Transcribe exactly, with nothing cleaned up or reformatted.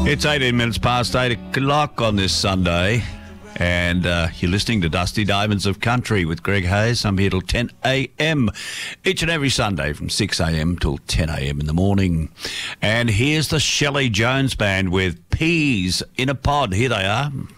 It's eighteen minutes past eight o'clock on this Sunday, and uh, you're listening to Dusty Diamonds of Country with Greg Hayes. I'm here till ten a.m. each and every Sunday from six a.m. till ten a.m. in the morning. And here's the Shelley Jones Band with Peas in a Pod. Here they are.